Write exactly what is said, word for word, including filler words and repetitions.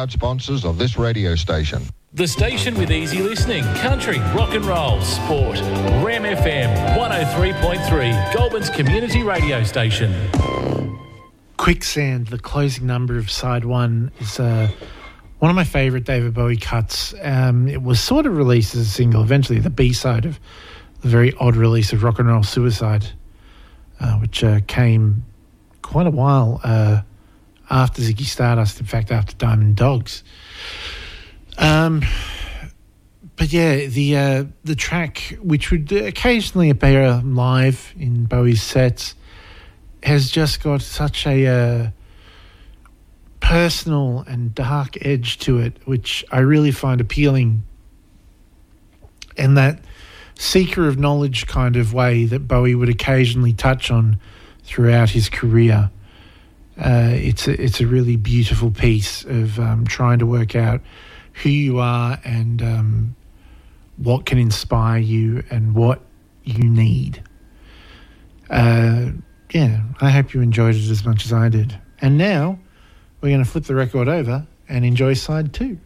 proud sponsors of this radio station. The station with easy listening, country, rock and roll, sport. R E M F M one oh three point three, Goulburn's community radio station. Quicksand, the closing number of side one, is uh, one of my favourite David Bowie cuts. Um, it was sort of released as a single, eventually the B-side of the very odd release of Rock and Roll Suicide, uh, which uh, came quite a while uh, after Ziggy Stardust, in fact, after Diamond Dogs. Um, but yeah, the uh, the track, which would occasionally appear live in Bowie's sets, has just got such a uh, personal and dark edge to it, which I really find appealing. And that seeker of knowledge kind of way that Bowie would occasionally touch on throughout his career. Uh, it's a, it's a really beautiful piece of um, trying to work out who you are and um, what can inspire you and what you need. Uh, yeah, I hope you enjoyed it as much as I did. And now we're going to flip the record over and enjoy side two.